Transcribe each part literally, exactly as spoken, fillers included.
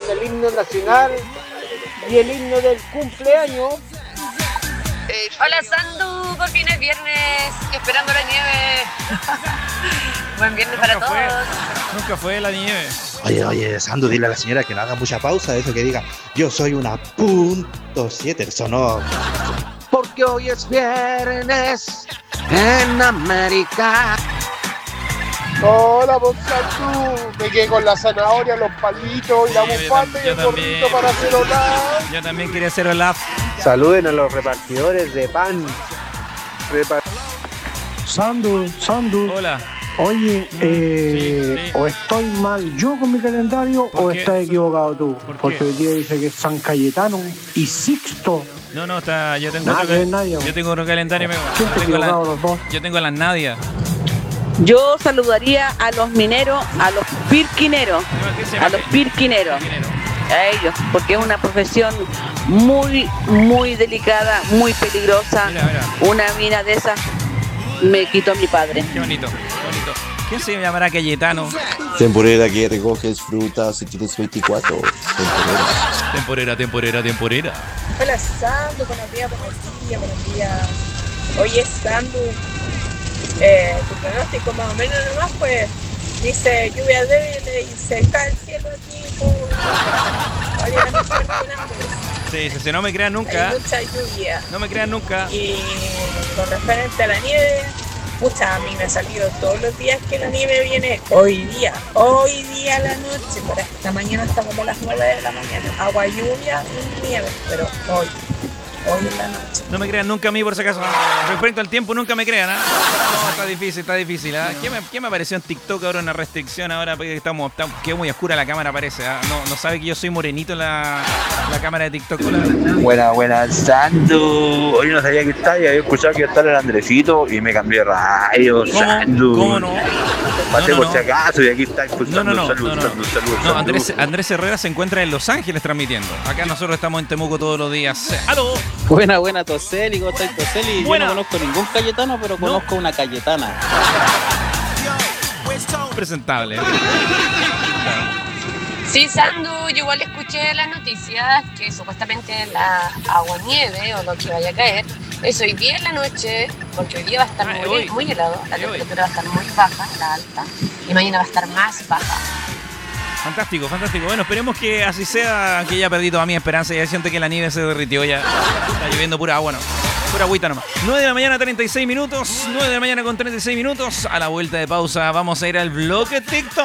el himno nacional y el himno del cumpleaños. Hola Sandu, por fin es viernes, esperando la nieve. Buen viernes Nunca para fue, todos. Nunca fue la nieve. Oye, oye, Sandu, dile a la señora que no haga mucha pausa, eso que diga, yo soy una punto siete, eso no. Porque hoy es viernes en América. Hola, vos Sandu, me quedé con la zanahoria, los palitos y la Sí, yo bufanda tam- y el yo gorrito también. para hacer hola. Yo también quería hacer Olaf. Saluden a los repartidores de pan. Repar- Sandu, Sandu, Hola. oye, eh, Sí, sí. o estoy mal yo con mi calendario ¿Por o qué? estás equivocado tú. ¿Por qué? Porque hoy día dice que es San Cayetano y Sixto. No, no, está. Yo tengo Nada otro, que ver, Nadia. yo tengo otro calendario, amigo. ¿Quién Yo te tengo, equivocado la, los dos? yo tengo las Nadia. Yo saludaría a los mineros, a los pirquineros, ¿Qué se llama? a los pirquineros, Dinero. a ellos, porque es una profesión muy, muy delicada, muy peligrosa. Mira, mira. Una mina de esas me quitó mi padre. Qué bonito, qué bonito. ¿Quién se llamará Cayetano? Temporera que recoges frutas y tienes veinticuatro. Temporera. Temporera, temporera, temporera. Hola Sandu, buenos días, buenos días, buenos días. Oye Sandu, eh, tu pronóstico más o menos nomás pues dice lluvia débil y se cae el cielo aquí por... Oye, la mejor Fernando, Sí, sí, sí, no me crean hay nunca. mucha lluvia. No me crean nunca. Y con referente a la nieve, pucha, a mí me ha salido todos los días que la nieve viene hoy día, hoy día a la noche, pero esta mañana está como a las nueve de la mañana, agua, lluvia y nieve, pero hoy, hoy en la noche. No me crean nunca a mí, por si acaso. Respecto al tiempo, nunca me crean, ¿ah? No, está difícil, está difícil. ¿Ah? ¿Qué, me, ¿Qué me apareció en TikTok ahora? Una restricción ahora, porque estamos, estamos quedó muy oscura la cámara, parece. ¿Ah? No, no sabe que yo soy morenito en la, la cámara de TikTok. Hola. Buena, buena, Sandu. Hoy no sabía que estaba y había escuchado que iba a estar el Andresito y me cambié radio, ¿Cómo? Sandu. ¿Cómo no? Pasé No, no, por no. si acaso y aquí está No, escuchando. no, no, Salud, no, no. salud, salud, No, salud. Andrés, Andrés Herrera se encuentra en Los Ángeles transmitiendo. Acá nosotros estamos en Temuco todos los días. ¡Aló! Buena, buena, Toseli, ¿cómo estás, Toseli? Buena. Yo no conozco ningún Cayetano, pero No. conozco una Cayetana. Presentable. Sí, Sandu, yo igual escuché las noticias que supuestamente la agua-nieve o lo que vaya a caer es hoy día en la noche, porque hoy día va a estar Ah, muy, hoy. muy helado, la Sí, hoy. temperatura va a estar muy baja, la alta, y mañana va a estar más baja. Fantástico, fantástico. Bueno, esperemos que así sea, que ya perdí toda mi esperanza. Ya siento que la nieve se derritió ya. Está lloviendo pura agua, no. Pura agüita nomás. nueve de la mañana, treinta y seis minutos. nueve de la mañana con treinta y seis minutos. A la vuelta de pausa vamos a ir al bloque TikTok.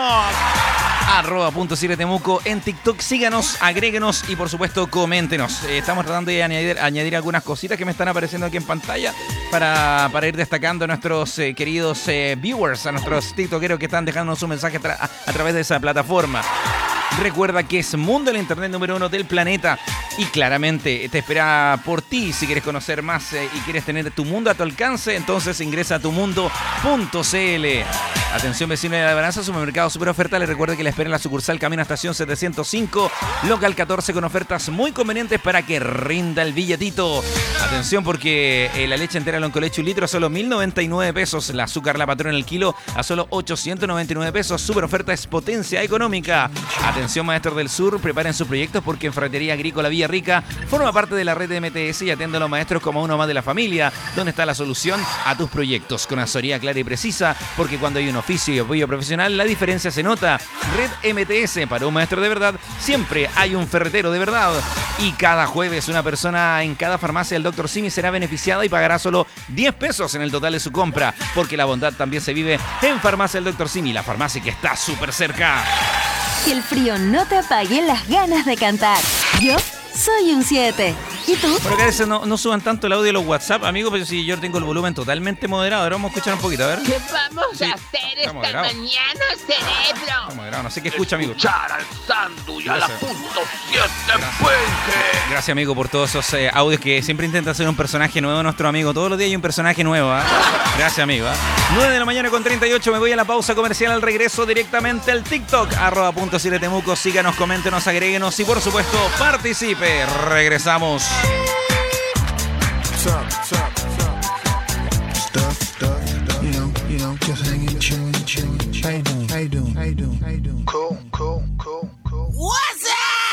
Arroba punto siete Temuco en TikTok. Síganos, agréguenos y por supuesto coméntenos. Eh, estamos tratando de añadir, añadir algunas cositas que me están apareciendo aquí en pantalla para, para ir destacando a nuestros eh, queridos eh, viewers, a nuestros tiktokeros que están dejándonos un mensaje tra- a, a través de esa plataforma. Recuerda que es Mundo el Internet número uno del planeta y claramente te espera por ti. Si quieres conocer más eh, y quieres tener tu mundo a tu alcance, entonces ingresa a tumundo punto cl. Atención vecino de la Balanza, supermercado super oferta. Les recuerda que le espera en la sucursal Camino a Estación setecientos cinco, local catorce, con ofertas muy convenientes para que rinda el billetito. Atención porque eh, la leche entera Loncoleche un litro a solo mil noventa y nueve pesos. La azúcar La Patrona el kilo a solo ochocientos noventa y nueve pesos. Super oferta es potencia económica. Atención maestros del sur, preparen sus proyectos porque en Ferretería Agrícola Villarrica forma parte de la red de M T S y atiende a los maestros como uno más de la familia, donde está la solución a tus proyectos con asesoría clara y precisa, porque cuando hay un oficio y apoyo profesional la diferencia se nota. Red M T S, para un maestro de verdad siempre hay un ferretero de verdad. Y cada jueves una persona en cada farmacia del doctor Simi será beneficiada y pagará solo diez pesos en el total de su compra, porque la bondad también se vive en Farmacia del doctor Simi, la farmacia que está súper cerca. Que el frío no te apague las ganas de cantar. Yo soy un siete. ¿Y tú? Bueno, que a veces no, no suban tanto el audio de los WhatsApp, amigos, pero si yo tengo el volumen totalmente moderado. Ahora vamos a escuchar un poquito, a ver. ¿Qué vamos Sí, a hacer esta moderado. mañana, cerebro? Está moderado, no sé qué escucha, amigo. Escuchar al Sandu y a la Gracias. punto siete Puente. Gracias, amigo, por todos esos eh, audios que siempre intenta hacer un personaje nuevo, nuestro amigo. Todos los días hay un personaje nuevo, ¿ah? Gracias, amigo. ¿ah? nueve de la mañana con treinta y ocho, me voy a la pausa comercial, al regreso directamente al TikTok, arroba punto siete Temuco. Síganos, coméntenos, agréguenos y por supuesto participe. Regresamos. Chop, chop.